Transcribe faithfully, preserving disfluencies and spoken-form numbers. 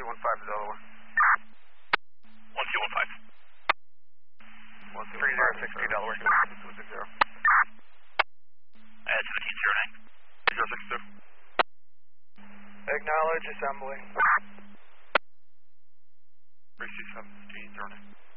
two one five to Delaware. one two one five. three zero six two Delaware. two six zero. Uh, seventeen zero nine. zero six two. Acknowledge assembly. three C seventeen zero nine.